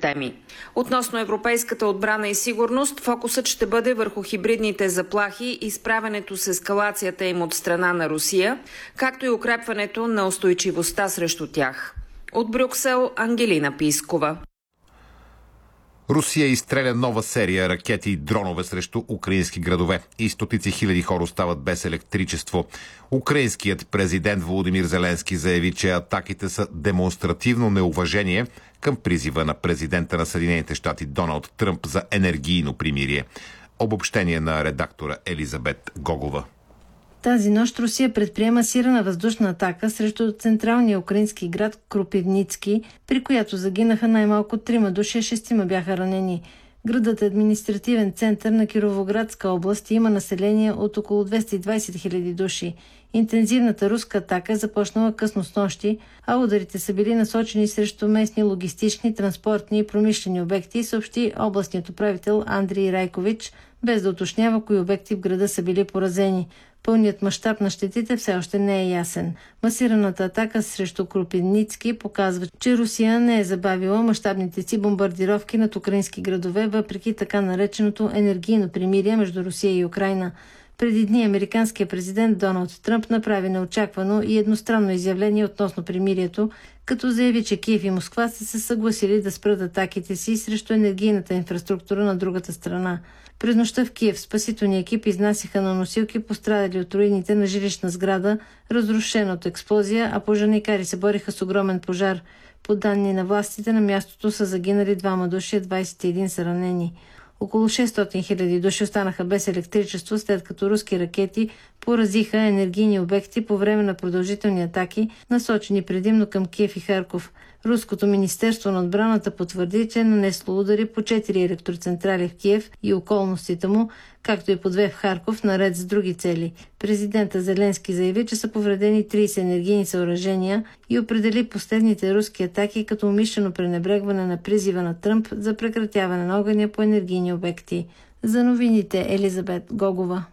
теми. Относно европейската отбрана и сигурност, фокусът ще бъде върху хибридните заплахи и справянето с ескалацията им от страна на Русия, както и укрепването на устойчивостта срещу тях. От Брюксел, Ангелина Пискова. Русия изстреля нова серия ракети и дронове срещу украински градове и стотици хиляди хора остават без електричество. Украинският президент Володимир Зеленски заяви, че атаките са демонстративно неуважение към призива на президента на Съединените щати Доналд Тръмп за енергийно примирие. Обобщение на редактора Елизабет Гогова. Тази нощ Русия предприема сирена въздушна атака срещу централния украински град Кропивницки, при която загинаха най-малко 3 души, а 6 бяха ранени. Градът е административен център на Кировоградска област и има население от около 220 хиляди души. Интензивната руска атака е започнала късно снощи, а ударите са били насочени срещу местни логистични, транспортни и промишлени обекти, съобщи областният управител Андрей Райкович, без да уточнява кои обекти в града са били поразени. Пълният мащаб на щетите все още не е ясен. Масираната атака срещу Кропивницки показва, че Русия не е забавила мащабните си бомбардировки над украински градове, въпреки така нареченото енергийно примирие между Русия и Украйна. Преди дни американският президент Доналд Тръмп направи неочаквано и едностранно изявление относно примирието, като заяви, че Киев и Москва са се съгласили да спрат атаките си срещу енергийната инфраструктура на другата страна. През нощта в Киев спасителни екипи изнасяха на носилки пострадали от руините на жилищна сграда, разрушена от експлозия, а пожарникари се бориха с огромен пожар. По данни на властите на мястото са загинали 2 души, 21 са ранени. Около 600 хиляди души останаха без електричество, след като руски ракети поразиха енергийни обекти по време на продължителни атаки, насочени предимно към Киев и Харков. Руското министерство на отбраната потвърди, че е нанесло удари по 4 електроцентрали в Киев и околностите му, както и по 2 в Харков, наред с други цели. Президента Зеленски заяви, че са повредени 30 енергийни съоръжения и определи последните руски атаки като умишлено пренебрегване на призива на Тръмп за прекратяване на огъня по енергийни обекти. За новините Елизабет Гогова.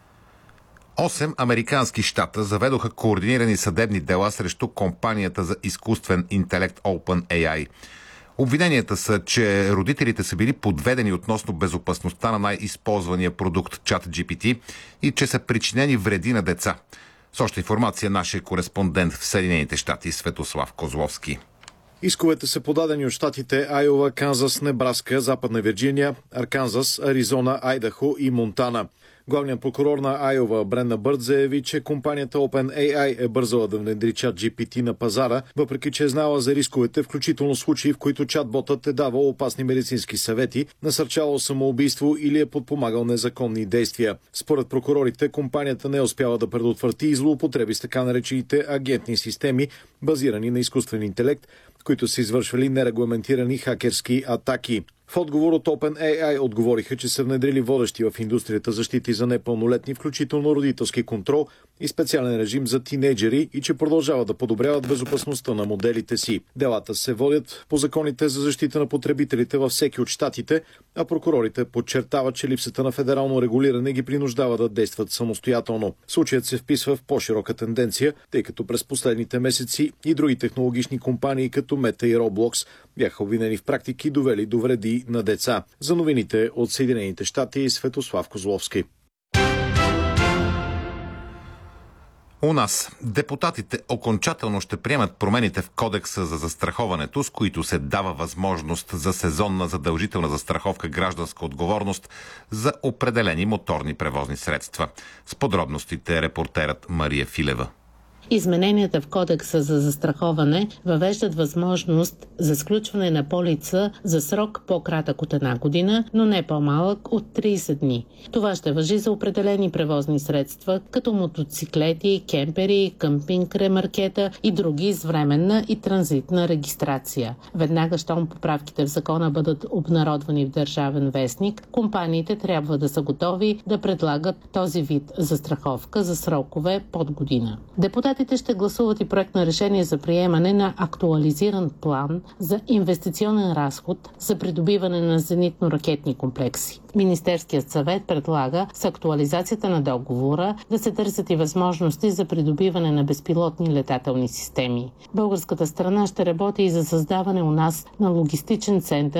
8 американски щата заведоха координирани съдебни дела срещу компанията за изкуствен интелект OpenAI. Обвиненията са, че родителите са били подведени относно безопасността на най-използвания продукт ChatGPT и че са причинени вреди на деца. С още информация нашия кореспондент в Съединените щати Светослав Козловски. Исковете са подадени от щатите Айова, Канзас, Небраска, Западна Вирджиния, Арканзас, Аризона, Айдахо и Монтана. Главният прокурор на Айова Брена Бърд заяви, че компанията OpenAI е бързала да внедри ChatGPT на пазара, въпреки че е знала за рисковете, включително случаи, в които чатботът е давал опасни медицински съвети, насърчавал самоубийство или е подпомагал незаконни действия. Според прокурорите, компанията не е успяла да предотврати и злоупотреби с така наречените агентни системи, базирани на изкуствен интелект, които са извършвали нерегламентирани хакерски атаки. В отговор от OpenAI отговориха, че са внедрили водещи в индустрията защити за непълнолетни, включително родителски контрол и специален режим за тинейджери и че продължават да подобряват безопасността на моделите си. Делата се водят по законите за защита на потребителите във всеки от щатите, а прокурорите подчертават, че липсата на федерално регулиране ги принуждава да действат самостоятелно. Случаят се вписва в по-широка тенденция, тъй като през последните месеци и други технологични компании като Meta и Roblox бяха обвинени в практики, довели до вреди на деца. За новините от Съединените щати Светослав Козловски. У нас депутатите окончателно ще приемат промените в Кодекса за застраховането, с които се дава възможност за сезонна задължителна застраховка гражданска отговорност за определени моторни превозни средства. С подробностите репортерът Мария Филева. Измененията в Кодекса за застраховане въвеждат възможност за сключване на полица за срок по-кратък от 1 година, но не по-малък от 30 дни. Това ще важи за определени превозни средства, като мотоциклети, кемпери, къмпинг ремаркета и други с временна и транзитна регистрация. Веднага, щом поправките в закона бъдат обнародвани в Държавен вестник, компаниите трябва да са готови да предлагат този вид застраховка за срокове под година. Депутатите ще гласуват и проект на решение за приемане на актуализиран план за инвестиционен разход за придобиване на зенитно-ракетни комплекси. Министерският съвет предлага с актуализацията на договора да се търсят и възможности за придобиване на безпилотни летателни системи. Българската страна ще работи и за създаване у нас на логистичен център